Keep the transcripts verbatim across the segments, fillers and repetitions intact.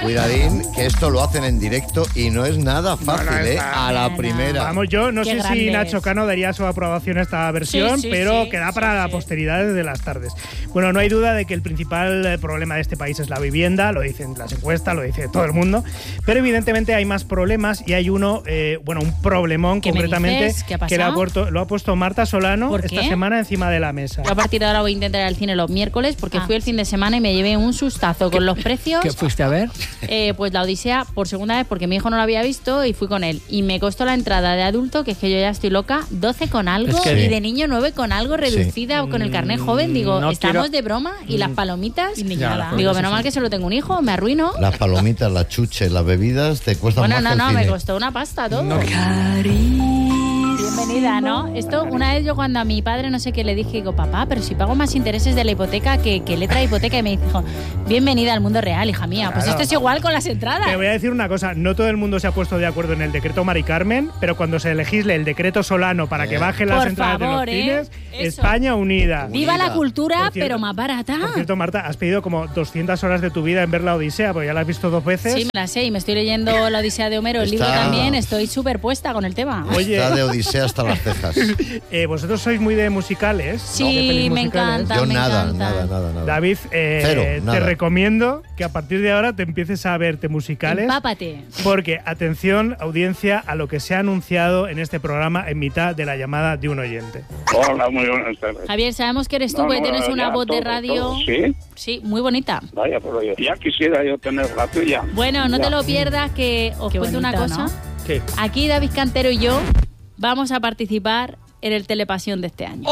Cuidadín, que esto lo hacen en directo y no es nada fácil, no, no ¿eh? está. A la No, primera. Vamos, yo no Qué sé si grandes. Nacho Cano daría su aprobación a esta versión, Sí, sí, pero sí, queda sí, para la sí. posteridad de las tardes. Bueno, no hay duda de que el principal eh, problema de este país es la vivienda, lo dicen las encuestas, lo dice todo el mundo, pero evidentemente hay más problemas y hay uno, eh, bueno, un problemón ¿Qué me concretamente dices? ¿Qué ha que lo ha, pasado? puesto, lo ha puesto Marta Solano ¿Por esta qué? semana encima de la mesa. Yo a partir de ahora voy a intentar ir al cine los miércoles porque Ah, fui el fin de semana y me llevé un sustazo con los precios. ¿Qué fuiste a ver? Eh, pues la Odisea por segunda vez porque mi hijo no lo había visto y fui con él. Y me costó la entrada de adulto, que es que yo ya estoy loca, doce con algo Es que- y de niño nueve con algo reducida o con el carnet joven. Digo, no estamos quiero- de broma y las palomitas. Y ni Ya, nada. las Digo, cosas menos sí. mal que solo tengo un hijo, me arruino. Las palomitas, las chuches, las bebidas te cuestan Bueno, más no, que el no, cine. me costó una pasta todo. No. Bienvenida, ¿no? Esto, una vez yo cuando a mi padre no sé qué le dije, digo, papá, pero si pago más intereses de la hipoteca que, que letra de hipoteca, y me dijo, bienvenida al mundo real, hija mía. Pues Claro. esto es igual con las entradas. Te voy a decir una cosa, no todo el mundo se ha puesto de acuerdo en el decreto Mari Carmen, pero cuando se legisle el decreto Solano para que Eh. bajen las Por entradas favor, de los ¿eh? cines, Eso. España unida. Viva la Unida. cultura, Por cierto- pero más barata. Por cierto, Marta, has pedido como doscientas horas de tu vida en ver la Odisea, porque ya la has visto dos veces. Sí, me la sé y me estoy leyendo La Odisea de Homero, el libro Está- también, estoy súper puesta con el tema. Oye, Está de Odisea hasta las cejas. eh, vosotros sois muy de musicales. Sí, de pelis me musicales. encanta. Yo me nada, encanta. nada, nada, nada. David, eh, Cero, te nada. recomiendo que a partir de ahora te empieces a verte musicales. Empápate. Porque, atención, audiencia, a lo que se ha anunciado en este programa en mitad de la llamada de un oyente. Hola, muy buenas tardes. Javier, sabemos que eres tú, No, porque no, tienes una ya, voz de todo, radio. todo, ¿sí? Sí, muy bonita. Vaya, por yo. Ya quisiera yo tener la tuya. Bueno, no Ya. te lo pierdas, que os Qué cuento una bonito, cosa. ¿no? ¿Qué? Aquí David Cantero y yo vamos a participar en el Telepasión de este año.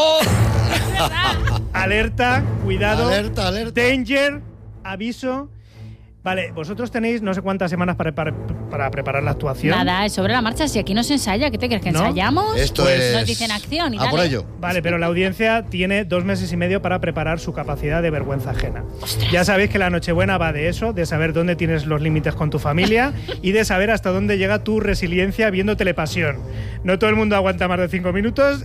Alerta, cuidado, Alerta, alerta. danger, aviso. Vale, vosotros tenéis no sé cuántas semanas para, para, para preparar la actuación. Nada, es sobre la marcha. Si aquí no se ensaya, ¿qué te crees? ¿Que ¿No? ensayamos? Esto Pues es... nos dicen acción y A por dale. ello. Vale, pero la audiencia tiene dos meses y medio para preparar su capacidad de vergüenza ajena. Ya sabéis que la Nochebuena va de eso, de saber dónde tienes los límites con tu familia y de saber hasta dónde llega tu resiliencia viendo Telepasión. No todo el mundo aguanta más de cinco minutos.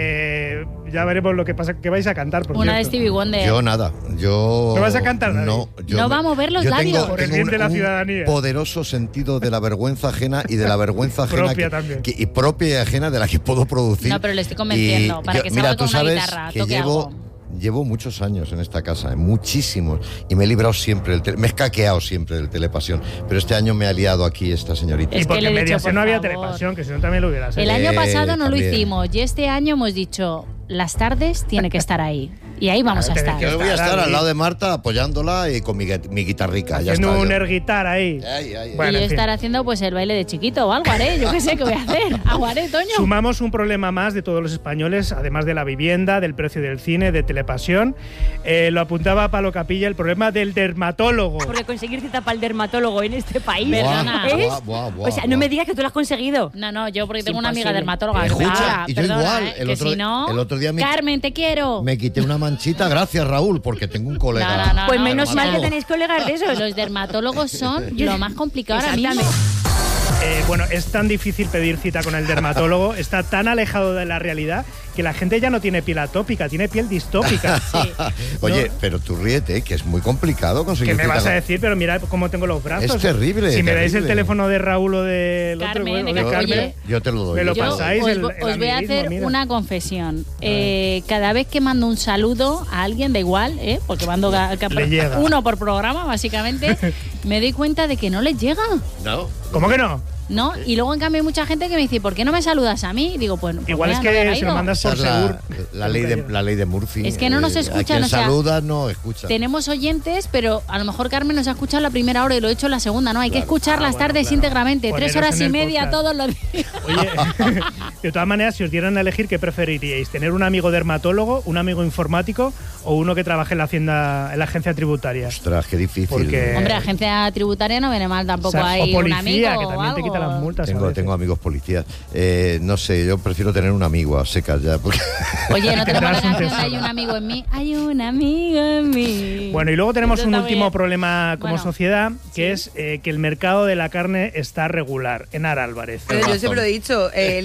eh, ya veremos lo que pasa, que vais a cantar, por Una de cierto. Stevie Wonder. Yo nada, yo... ¿No vas a cantar, David? No, yo No me- vamos a ver los yo labios. tengo- Por el tengo bien un- de la un ciudadanía. poderoso sentido de la vergüenza ajena y de la vergüenza ajena Propia que- también. que- y propia y ajena de la que puedo producir. No, pero le estoy convenciendo, Y para yo- que mira, salga tú con una sabes guitarra, que toque llevo algo. Llevo muchos años en esta casa, muchísimos, y me he librado siempre, del tele- me he escaqueado siempre del Telepasión, pero este año me ha liado aquí esta señorita. Y Es que porque le he en dicho, Mediaset por no había favor. Telepasión, que si no también lo hubieras El hecho. año Eh, pasado no lo también. hicimos y este año hemos dicho, las tardes tiene que estar ahí. Y ahí vamos a Claro, estar. tiene Yo voy a estar estar ahí. al lado de Marta apoyándola y con mi, gui- mi guitarrica. Ya Haciendo está, un yo. air guitar ahí. Ay, ay, ay. Bueno, y yo en fin. estar haciendo pues el baile de chiquito o algo haré. Yo qué sé qué voy a hacer. Algo haré, Toño. Sumamos un problema más de todos los españoles, además de la vivienda, del precio del cine, de Telepasión. Eh, lo apuntaba Palo Capilla, el problema del dermatólogo. Porque conseguir cita para el dermatólogo en este país. Buah, Perdona. ¿es? buah, buah, buah, o sea, no buah. me digas que tú lo has conseguido. No, no, yo porque Es tengo una amiga imposible. dermatóloga. Escucha, Clara, y yo perdona, igual, ¿eh? el que otro- si no, el otro día me- Carmen, te quiero. Me quité una manchita, gracias Raúl, porque tengo un colega. No, no, no, Pues no, menos o mal sea, que tenéis colegas de esos. Los dermatólogos son lo más complicado ahora mismo. Exactamente. Eh, bueno, es tan difícil pedir cita con el dermatólogo, está tan alejado de la realidad que la gente ya no tiene piel atópica, tiene piel distópica. Oye, No. pero tú ríete, que es muy complicado ¿Qué conseguir me cita vas a con- decir? Pero mira cómo tengo los brazos. Es terrible, Si me dais el terrible. teléfono de Raúl o del otro, Carmen, bueno, de de Yo, Carmen, Oye, yo te lo doy. me lo Yo pasáis, os, el- vo- el os voy a amiguismo, hacer mira. una confesión. Eh, cada vez que mando un saludo a alguien, da igual, ¿eh? porque mando ga- ga- Le llega. uno por programa, básicamente, me doy cuenta de que no les llega. ¿No? ¿Cómo que no? ¿No? Y luego en cambio hay mucha gente que me dice, ¿por qué no me saludas a mí? Digo, pues, pues Igual mira, es no me he que si lo caído. mandas Esa por es la, seguro. la ley de, la ley de Murphy. Es que no nos Eh, escuchan, A quien o sea, saluda no escucha. Tenemos oyentes, pero a lo mejor Carmen nos ha escuchado la primera hora y lo he hecho la segunda, ¿no? Hay que escuchar Ah, las bueno, tardes claro. íntegramente, tres Poneros horas en y el media podcast. todos los días. Oye, de todas maneras, si os dieran a elegir, ¿qué preferiríais? ¿Tener un amigo dermatólogo, un amigo informático o uno que trabaje en la hacienda, en la agencia tributaria? Ostras, qué difícil. Porque- Hombre, agencia tributaria no viene mal tampoco. O sea, Hay o policía, un amigo que o también te algo. quita las multas. a Tengo, veces. tengo amigos policías. Eh, no sé, yo prefiero tener un amigo a secas ya. Porque... Oye, no tenemos la Tendrás un canción de tesoro. Hay un amigo en mí. Hay un amigo en mí. Bueno, y luego tenemos Eso un está muy último bien. problema como Bueno, sociedad, que sí. es eh, que el mercado de la carne está regular. Enar Álvarez. Pero yo siempre lo he dicho, eh, liarte con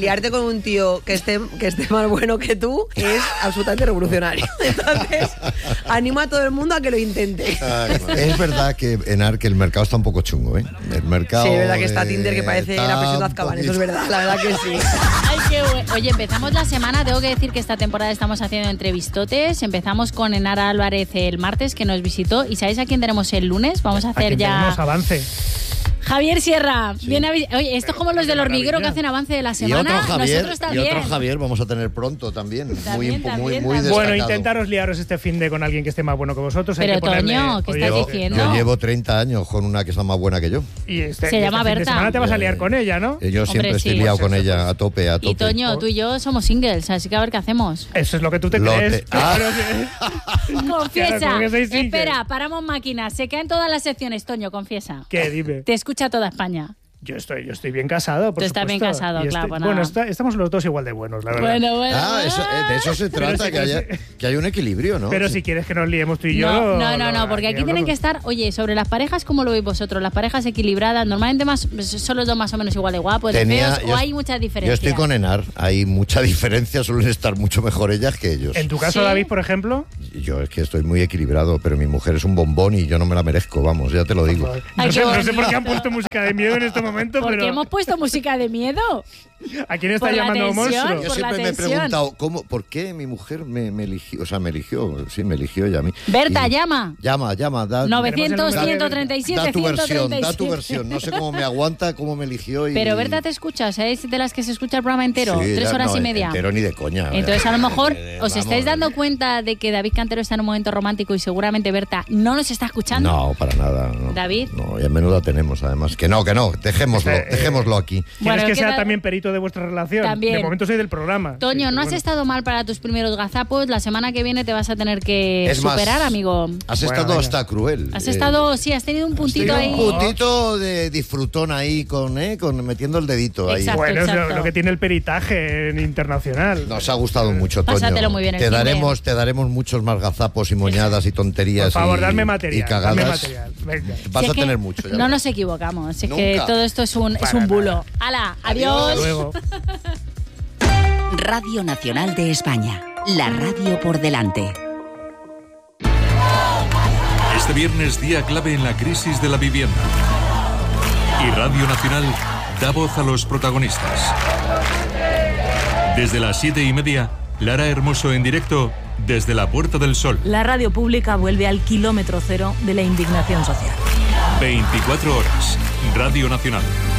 un tío que esté, que esté más bueno que tú es absolutamente revolucionario. Entonces, animo a todo el mundo a que lo intente. Es verdad que, Enar, que el mercado está un poco chungo, ¿eh? El mercado... Sí, es verdad que está Tinder que parece está la prisión de un Azkaban, eso poquito- es verdad, la verdad que sí. Ay, qué bueno. Oye, empezamos la semana, tengo que decir que esta temporada estamos haciendo entrevistotes. Empezamos con Enara Álvarez el martes, que nos visitó. ¿Y sabéis a quién tenemos el lunes? Vamos a A hacer quien ya... tenemos avance. Javier Sierra. Viene a vis- Oye, esto es como los del hormiguero que hacen avance de la Y semana. otro Javier, Nosotros y también. otro Javier vamos a tener pronto también. También, muy, también, muy, muy también. destacado. Bueno, intentaros liaros este fin de con alguien que esté más bueno que vosotros. Hay Pero, que ponerle- Toño, ¿qué Oye, estás Yo, diciendo? yo llevo treinta años con una que está más buena que yo. Y este, Se y llama este fin de Berta. semana te vas a liar con ella, ¿no? Eh, Yo siempre Hombre, estoy sí. liado Pues con eso, ella pues. a tope, a tope. Y Toño, tú y yo somos singles, así que a ver qué hacemos. Eso es lo que tú te Lo crees. te- Ah. Claro que- Confiesa. Claro, porque sois singles. Espera, paramos máquinas. Se caen todas las secciones, Toño, confiesa. ¿Qué? Dime. Te escucha toda España. Yo estoy, yo estoy bien casado, por Tú estás bien supuesto. casado, Y claro, estoy- pues Bueno, nada. está- estamos los dos igual de buenos, la verdad. Bueno, bueno. Ah, eso, eh, de eso se Pero trata, sí, que, pero haya, sí. que haya un equilibrio, ¿no? Pero Sí. si quieres que nos liemos tú y yo... No, no, no, lo- no, porque aquí tienen hablamos. que estar, oye, sobre las parejas, ¿cómo lo veis vosotros? Las parejas equilibradas, normalmente más son los dos más o menos igual de guapos, de Tenía- feos, yo o est- hay muchas Yo diferencias. estoy con Enar, hay mucha diferencia, suelen estar mucho mejor ellas que ellos. En tu caso, Sí. David, por ejemplo... Yo es que estoy muy equilibrado, pero mi mujer es un bombón y yo no me la merezco, vamos, ya te lo digo. No, Ay, sé, qué no sé por bonito. qué han puesto música de miedo en este momento, Porque pero... hemos puesto música de miedo. ¿A quién está por la llamando tensión. monstruo? Yo por siempre la me he tensión. preguntado, ¿cómo, ¿por qué mi mujer me, me eligió? O sea, me eligió, sí, me eligió ella a mí. Berta, Y- llama. Llama, llama, da, novecientos, Da- ciento treinta y siete, da tu ciento versión, treinta y da tu siete. versión. No sé cómo me aguanta, cómo me eligió. Y... Pero Berta te escucha, o sea, es de las que se escucha el programa entero, Sí, tres ya- horas no, y media. Entero ni de coña. Entonces, a lo mejor Eh, os vamos, estáis dando cuenta de que David Cantero está en un momento romántico y seguramente Berta no nos está escuchando. No, para nada. No. David. No, y a menudo tenemos, además. Que no, que no, dejémoslo, Eh, eh, dejémoslo aquí. ¿Quieres Bueno, que sea queda- también perito de vuestra relación? También. De momento soy del programa. Toño, Sí, no has bueno. estado mal para tus primeros gazapos. La semana que viene te vas a tener que Es más, superar, amigo. Has Bueno, estado venga. hasta cruel. Has eh, estado, sí, has tenido un puntito Tiene ahí. un puntito de disfrutón ahí con, eh, con metiendo el dedito ahí. Exacto. Bueno, es lo, exacto. lo que tiene el peritaje en internacional. Nos ha gustado mucho, Toño. Pásatelo muy bien el Te fin de- daremos, te daremos muchos más gazapos y moñadas y tonterías. Por favor, y, dadme y material. cagadas. Dadme material. Venga. Vas Si a es que tener mucho. ya No verás. nos equivocamos. Es que Nunca. todo esto es un, es Para un nada. bulo. ¡Hala! Adiós. Hasta ¡Adiós! luego. Radio Nacional de España. La radio por delante. Este viernes, día clave en la crisis de la vivienda. Y Radio Nacional da voz a los protagonistas. Desde las siete y media, Lara Hermoso en directo desde la Puerta del Sol. La radio pública vuelve al kilómetro cero de la indignación social. veinticuatro horas. Radio Nacional.